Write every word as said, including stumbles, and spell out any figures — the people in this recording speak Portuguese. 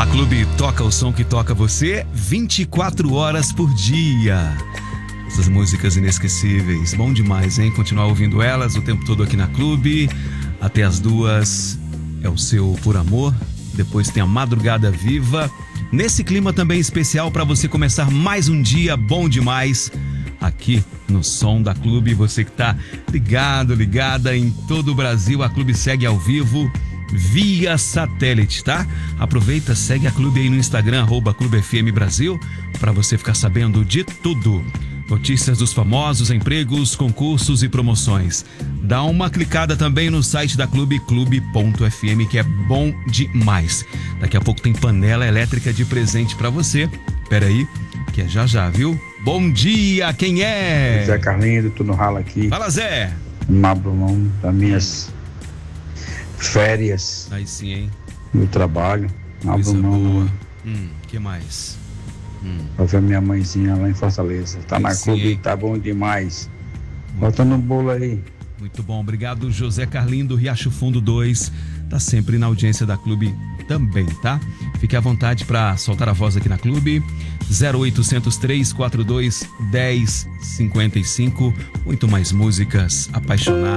Clube toca o som que toca você vinte e quatro horas por dia. Essas músicas inesquecíveis, bom demais, hein? Continuar ouvindo elas o tempo todo aqui na Clube. Até as duas é o seu Por Amor. Depois tem a Madrugada Viva. Nesse clima também especial para você começar mais um dia bom demais aqui no Som da Clube. Você que tá ligado, ligada em todo o Brasil, a Clube segue ao vivo via satélite, tá? Aproveita, segue a Clube aí no Instagram, arroba Clube F M Brasil, para você ficar sabendo de tudo. Notícias dos famosos, empregos, concursos e promoções. Dá uma clicada também no site da Clube, clube ponto f m, que é bom demais. Daqui a pouco tem panela elétrica de presente para você. Pera aí, que é já já, viu? Bom dia, quem é? Zé Carlindo, tô no ralo aqui. Fala, Zé. Mabrumão das minhas férias. Aí sim, hein? No trabalho. Coisa boa. Mabrumão. Hum, que mais? Hum. Pra ver minha mãezinha lá em Fortaleza. Tá Aí na sim, Clube, hein? tá bom demais. Muito Bota no bolo aí. Muito bom, obrigado José Carlindo, Riacho Fundo dois, tá sempre na audiência da Clube também, tá? Fique à vontade para soltar a voz aqui na Clube, zero oitocentos, três quatro dois, um zero cinco cinco, muito mais músicas apaixonadas.